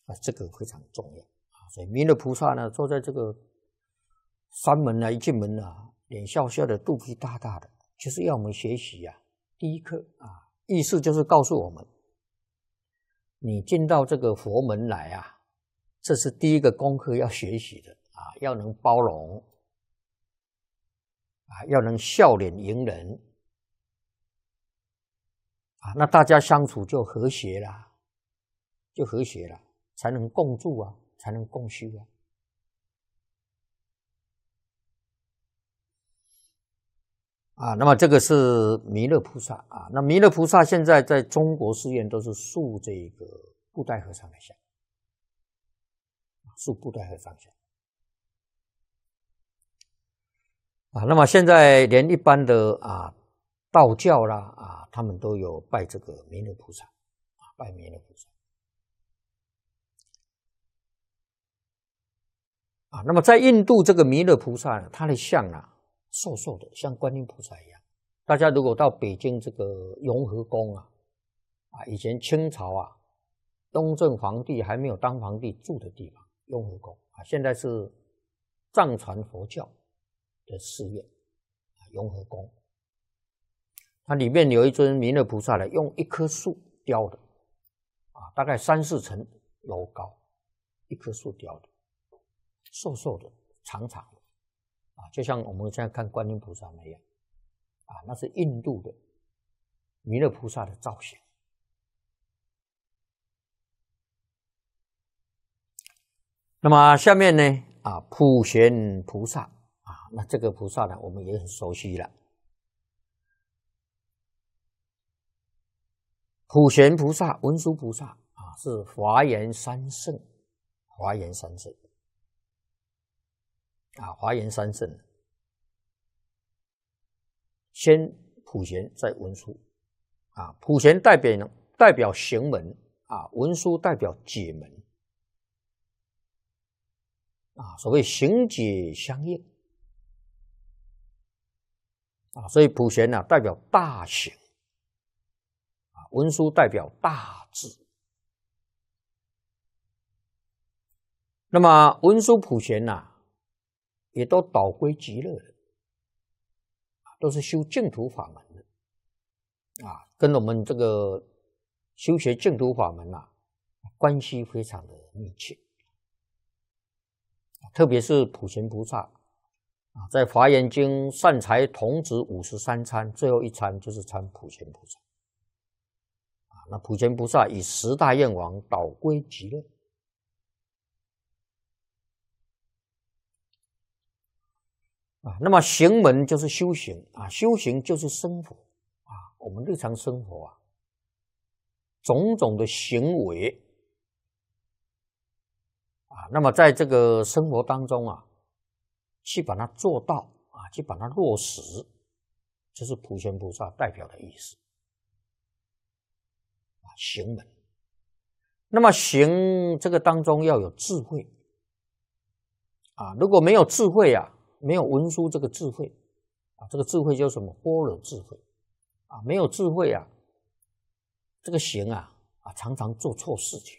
这个非常重要啊。所以弥勒菩萨呢，坐在这个山门啊，一进门啊，脸笑笑的，肚皮大大的，就是要我们学习啊。第一课啊，意思就是告诉我们，你进到这个佛门来啊，这是第一个功课要学习的啊，要能包容啊，要能笑脸迎人啊，那大家相处就和谐了，才能共住啊，才能共修啊。啊，那么这个是弥勒菩萨啊。那弥勒菩萨现在在中国寺院都是塑这个布袋和尚的像，塑布袋和尚像啊。那么现在连一般的道教啦啊，他们都有拜这个弥勒菩萨啊，拜弥勒菩萨啊。那么在印度这个弥勒菩萨呢，他的像啊，瘦瘦的，像观音菩萨一样。大家如果到北京这个雍和宫啊，以前清朝啊，雍正皇帝还没有当皇帝住的地方，雍和宫啊，现在是藏传佛教的寺院雍和宫。它里面有一尊弥勒菩萨呢，用一棵树雕的啊，大概3-4层楼高，一棵树雕的，瘦瘦的，长长的啊，就像我们现在看观音菩萨那样啊，那是印度的弥勒菩萨的造型。那么下面呢普贤菩萨啊，那这个菩萨呢，我们也很熟悉了。普贤菩萨、文殊菩萨啊，是华严三圣，华严三圣啊，华严三圣，先普贤，再文殊啊。普贤代表行门啊，文殊代表解门啊，所谓行解相应啊，所以普贤呢代表大行。文殊代表大智，那么文殊普贤也都导归极乐的，都是修净土法门的啊，跟我们这个修学净土法门关系非常的密切。特别是普贤菩萨在华严经善财童子53参，最后一参就是参普贤菩萨。那普贤菩萨以10大愿王导归极乐啊。那么行门就是修行啊，修行就是生活啊。我们日常生活种种的行为那么在这个生活当中去把它做到去把它落实，这是普贤菩萨代表的意思。行门，那么行这个当中要有智慧如果没有智慧没有文殊这个智慧这个智慧就是什么？般若智慧没有智慧这个行常常做错事情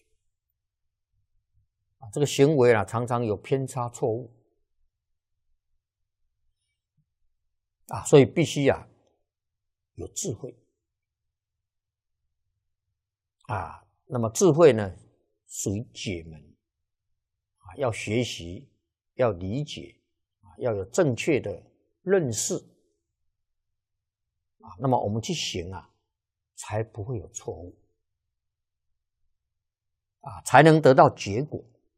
这个行为常常有偏差错误所以必须有智慧那么智慧呢，属于解门要学习，要理解要有正确的认识那么我们去行才不会有错误才能得到结果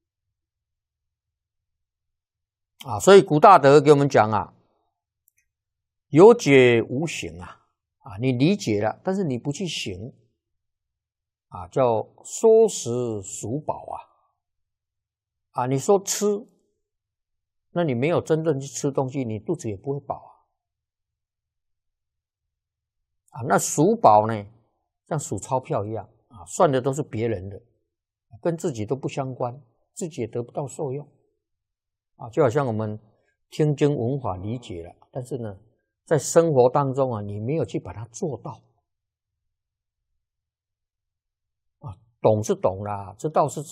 所以古大德给我们讲有解无行你理解了，但是你不去行叫说食属饱你说吃，那你没有真正去吃东西，你肚子也不会饱那数饱呢，像数钞票一样算的都是别人的，跟自己都不相关，自己也得不到受用就好像我们听经闻法理解了，但是呢，在生活当中你没有去把它做到懂是懂啦，知道是知